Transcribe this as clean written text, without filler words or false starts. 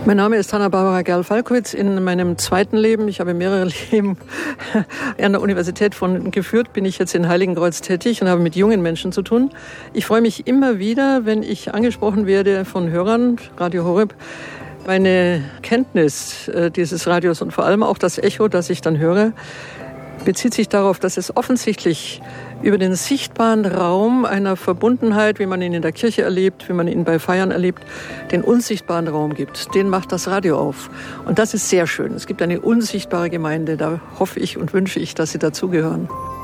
Mein Name ist Hanna-Barbara Gerl-Falkowitz. In meinem zweiten Leben, ich habe mehrere Leben an der Universität von geführt, bin ich jetzt in Heiligenkreuz tätig und habe mit jungen Menschen zu tun. Ich freue mich immer wieder, wenn ich angesprochen werde von Hörern, Radio Horeb. Meine Kenntnis dieses Radios und vor allem auch das Echo, das ich dann höre, bezieht sich darauf, dass es offensichtlich über den sichtbaren Raum einer Verbundenheit, wie man ihn in der Kirche erlebt, wie man ihn bei Feiern erlebt, den unsichtbaren Raum gibt. Den macht das Radio auf. Und das ist sehr schön. Es gibt eine unsichtbare Gemeinde. Da hoffe ich und wünsche ich, dass Sie dazugehören.